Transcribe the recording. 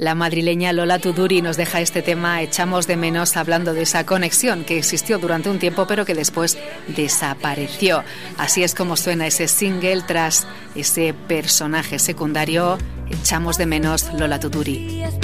La madrileña Lola Tuduri nos deja este tema Echamos de menos, hablando de esa conexión que existió durante un tiempo pero que después desapareció. Así es como suena ese single tras ese personaje secundario, Echamos de menos, Lola Tuduri.